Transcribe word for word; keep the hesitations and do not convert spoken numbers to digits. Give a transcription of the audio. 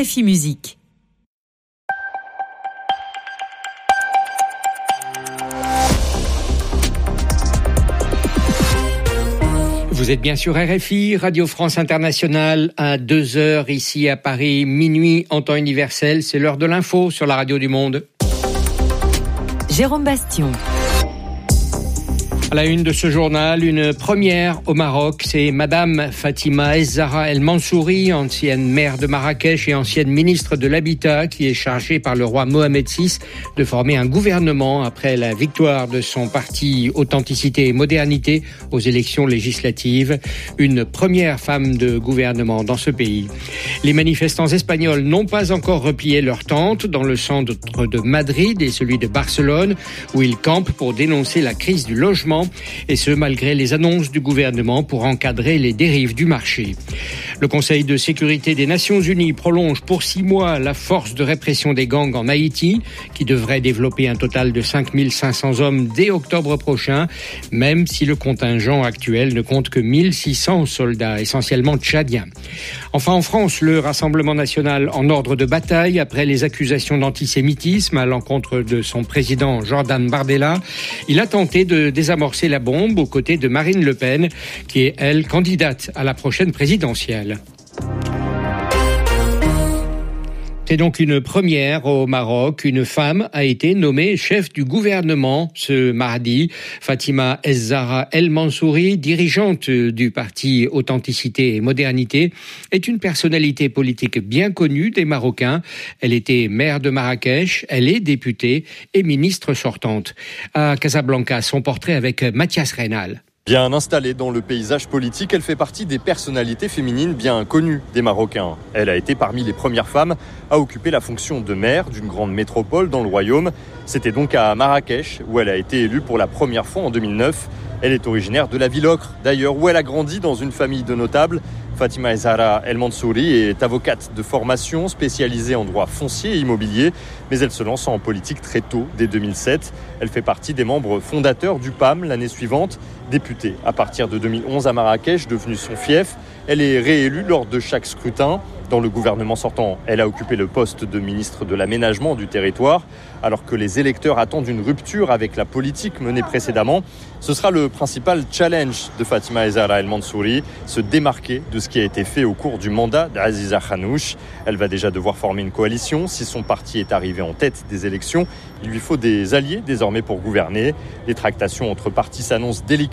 R F I Musique. Vous êtes bien sur R F I, Radio France Internationale, à deux heures ici à Paris, minuit en temps universel. C'est l'heure de l'info sur la Radio du Monde. Jérôme Bastion. À la une de ce journal, une première au Maroc, c'est Madame Fatima Ez Zahra El Mansouri, ancienne maire de Marrakech et ancienne ministre de l'Habitat, qui est chargée par le roi Mohamed six de former un gouvernement après la victoire de son parti Authenticité et Modernité aux élections législatives. Une première femme de gouvernement dans ce pays. Les manifestants espagnols n'ont pas encore replié leur tente dans le centre de Madrid et celui de Barcelone, où ils campent pour dénoncer la crise du logement. Et ce, malgré les annonces du gouvernement pour encadrer les dérives du marché. Le Conseil de sécurité des Nations Unies prolonge pour six mois la force de répression des gangs en Haïti, qui devrait développer un total de cinq mille cinq cents hommes dès octobre prochain, même si le contingent actuel ne compte que mille six cents soldats, essentiellement tchadiens. Enfin, en France, le Rassemblement national en ordre de bataille après les accusations d'antisémitisme à l'encontre de son président Jordan Bardella. Il a tenté de désamorcer la bombe aux côtés de Marine Le Pen, qui est, elle, candidate à la prochaine présidentielle. C'est donc une première au Maroc. Une femme a été nommée chef du gouvernement ce mardi. Fatima Ez Zahra El Mansouri, dirigeante du parti Authenticité et Modernité, est une personnalité politique bien connue des Marocains. Elle était maire de Marrakech, elle est députée et ministre sortante. À Casablanca, son portrait avec Mathias Reynal. Bien installée dans le paysage politique, elle fait partie des personnalités féminines bien connues des Marocains. Elle a été parmi les premières femmes à occuper la fonction de maire d'une grande métropole dans le royaume. C'était donc à Marrakech où elle a été élue pour la première fois en deux mille neuf. Elle est originaire de la ville ocre, d'ailleurs, où elle a grandi dans une famille de notables. Fatima Ez Zahra El Mansouri est avocate de formation spécialisée en droit foncier et immobilier, mais elle se lance en politique très tôt, dès deux mille sept. Elle fait partie des membres fondateurs du P A M l'année suivante. Députée à partir de deux mille onze à Marrakech, devenue son fief, elle est réélue lors de chaque scrutin. Dans le gouvernement sortant, elle a occupé le poste de ministre de l'aménagement du territoire, alors que les électeurs attendent une rupture avec la politique menée précédemment. Ce sera le principal challenge de Fatima Ez Zahra El Mansouri, se démarquer de ce qui a été fait au cours du mandat d'Aziza Khanouch. Elle va déjà devoir former une coalition. Si son parti est arrivé en tête des élections, il lui faut des alliés désormais pour gouverner. Les tractations entre partis s'annoncent délicates.